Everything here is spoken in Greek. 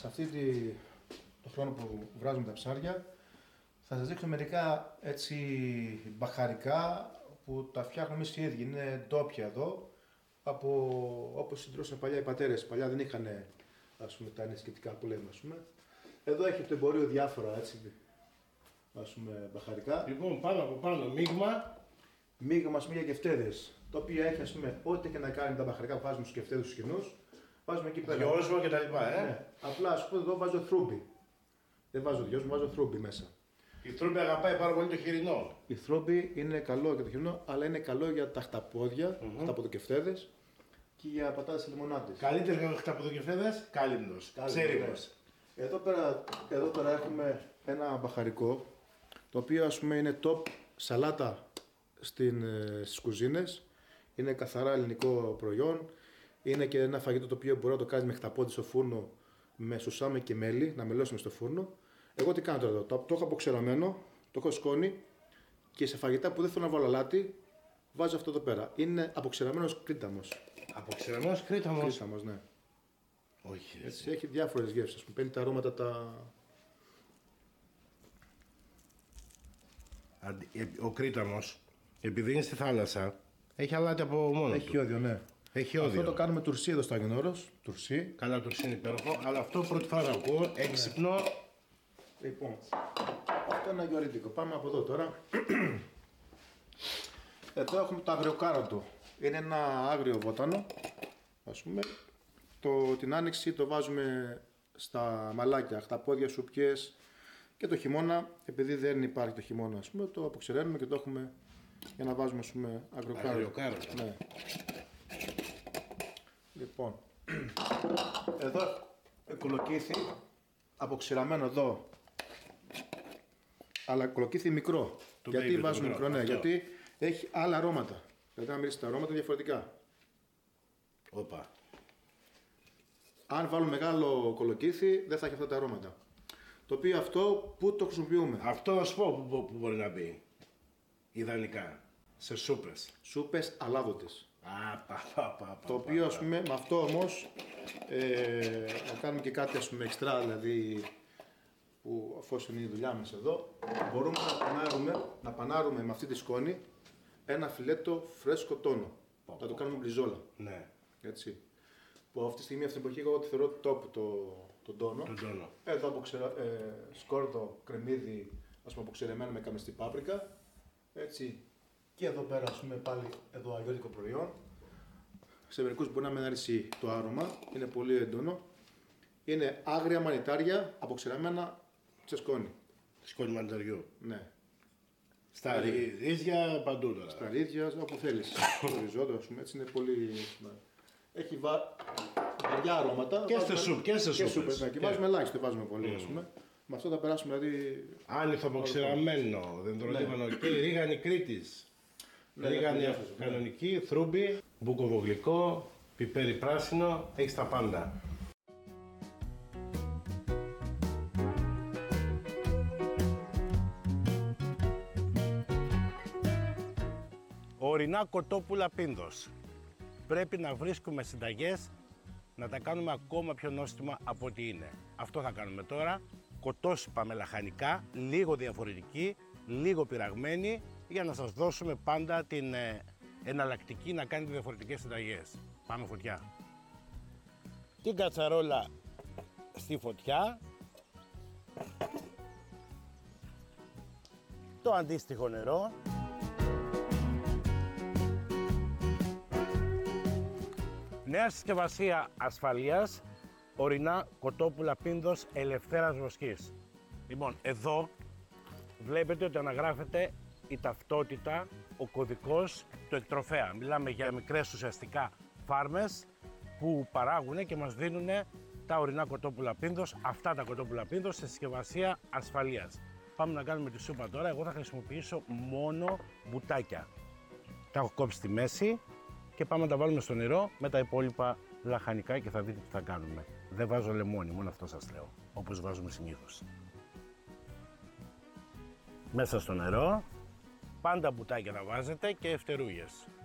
σε το χρόνο που βράζουμε τα ψάρια, θα σας δείξω μερικά έτσι μπαχαρικά που τα φτιάχνουμε εμείς οι ίδιοι. Είναι ντόπια εδώ, όπως συντρώσαν παλιά οι πατέρες. Παλιά δεν είχαν, ας πούμε, τα ενισχυτικά που λέμε, ας πούμε. Εδώ έχει το εμπορίο διάφορα, έτσι, ας πούμε, μπαχαρικά. Λοιπόν, πάνω από πάνω, Μείγμα, ας πούμε, για κεφτέδες. Το οποίο έχει, ας πούμε, ό,τι και να κάνει τα μπαχαρικά που βάζουμε στους κεφτέδες τους κοινούς. Βάζουμε εκεί πέρα. Δυόσμο και τα λοιπά, Ναι. Απλά, ας πούμε, εδώ βάζω θρούμπι. Δεν βάζω δυόσμο, βάζω θρούμπι μέσα. Η θρούμπι αγαπάει πάρα πολύ το χοιρινό. Η θρούμπι είναι καλό για το χοιρινό, αλλά είναι καλό για τα χταπόδια, χταποδοκεφτέδες και για πατάτες λιμονάδες. Καλύτερα για χταποδοκεφτέδες, κάλυμνος, ξέριμος. Εδώ πέρα έχουμε ένα μπαχαρικό, το οποίο, ας πούμε, είναι top σαλάτα στις κουζίνες. Είναι καθαρά ελληνικό προϊόν. Είναι και ένα φαγητό το οποίο μπορεί να το κάνει με χταπόδι στο φούρνο, με σουσάμι και μέλι, να μελώσουμε στο φούρνο. Εγώ τι κάνω τώρα εδώ, το έχω αποξεραμένο, το έχω σκόνη και σε φαγητά που δεν θέλω να βάλω αλάτι, βάζω αυτό εδώ πέρα. Είναι αποξεραμένος κρίταμος. Αποξεραμένος κρίταμος. Κρίταμος, ναι. Όχι. Έτσι, έχει διάφορες γεύσεις, ας πούμε, παίρνει τα αρώματα τα... Ο κρίταμος, επειδή είναι στη θάλασσα, έχει αλάτι από μόνο Έχει του. όδιο, ναι. Έχει όδιο. Αυτό το κάνουμε τουρσί εδώ στο Άγιον Όρος. Τουρσί. Καλά, τουρσί είναι υπέροχο, αλλά αυτό πρώτη φορά ακούω, έξυπνο. Λοιπόν, αυτό είναι αγιορείτικο. Πάμε από εδώ τώρα. Εδώ έχουμε το αγριοκάρατο. Είναι ένα άγριο βότανο. Ας πούμε, την άνοιξη το βάζουμε στα μαλάκια, χταπόδια, σουπιές και το χειμώνα, επειδή δεν υπάρχει το χειμώνα, ας πούμε, το αποξεραίνουμε και το έχουμε για να βάζουμε, ας πούμε, αγριοκάρατο. Ναι. Λοιπόν, εδώ κολοκύθι, αποξηραμένο εδώ, αλλά κολοκύθι μικρό. Γιατί βάζουμε μικρό, ναι, γιατί έχει άλλα αρώματα. Δηλαδή, αν μιλήσει τα αρώματα διαφορετικά. Όπα. Αν βάλουμε μεγάλο κολοκύθι, δεν θα έχει αυτά τα αρώματα. Το οποίο αυτό πού το χρησιμοποιούμε. Αυτό ας πω που μπορεί να μπει. Ιδανικά. Σε σούπες. Σούπες αλάδοτες. Το οποίο, ας πούμε, με αυτό όμως να κάνουμε και κάτι, ας πούμε, εξτρά, δηλαδή που αφόσον είναι η δουλειά μας εδώ, μπορούμε να πανάρουμε με αυτή τη σκόνη ένα φιλέτο φρέσκο τόνο. Να το κάνουμε μπριζόλα. Ναι. Έτσι. Που αυτή τη στιγμή, αυτή την εποχή, εγώ τη θεωρώ top τον τόνο. Εδώ σκόρδο, κρεμμύδι, ας πούμε, αποξερεμένο με καμιστή πάπρικα. Έτσι. Και εδώ πέρα, ας πούμε, πάλι εδώ αγιώτικο προϊόν. Σε μερικούς μπορεί να μην αρέσει το άρωμα, είναι πολύ έντονο. Είναι άγρια μανιτάρια αποξεραμένα σε σκόνη. Σκόνη μανιταριού. Ναι. Στα ρύζια παντού τώρα. Στα ρύζια, όπου θέλεις. Στο ριζότο, ας πούμε, έτσι είναι πολύ. Έχει βαριά αρώματα. Και σε σούπ, και σε σούπες. Ναι, και βάζουμε ελάχιστο, βάζουμε πολύ, ας πούμε. Με αυτό θα περάσουμε, δηλαδή. Άνηθο αποξηραμένο, δεντρολίμανο και ρίγανη Κρήτης. Ρίγανη κανονική, θρούμπι, μπούκοβο γλυκό, πιπέρι πράσινο, έχεις τα πάντα. Ορεινά κοτόπουλα Πίνδος. Πρέπει να βρίσκουμε συνταγές να τα κάνουμε ακόμα πιο νόστιμα από ό,τι είναι. Αυτό θα κάνουμε τώρα. Κοτόσιπα με λαχανικά, λίγο διαφορετική, λίγο πειραγμένη, για να σας δώσουμε πάντα την εναλλακτική να κάνετε διαφορετικές συνταγές. Πάμε φωτιά. Την κατσαρόλα στη φωτιά. Το αντίστοιχο νερό. Νέα συσκευασία ασφαλείας, ορεινά κοτόπουλα Πίνδος ελευθέρας βοσκής. Λοιπόν, εδώ βλέπετε ότι αναγράφεται η ταυτότητα, ο κωδικός του εκτροφέα. Μιλάμε για μικρές ουσιαστικά φάρμες που παράγουν και μας δίνουν τα ορεινά κοτόπουλα Πίνδος, αυτά τα κοτόπουλα Πίνδος σε συσκευασία ασφαλείας. Πάμε να κάνουμε τη σούπα τώρα. Εγώ θα χρησιμοποιήσω μόνο μπουτάκια. Τα έχω κόψει στη μέση και πάμε να τα βάλουμε στο νερό με τα υπόλοιπα λαχανικά και θα δείτε τι θα κάνουμε. Δεν βάζω λεμόνι, μόνο αυτό σας λέω, όπως βάζουμε συνήθως. Μέσα στο νερό, πάντα μπουτάκια θα βάζετε και ευτερούγες.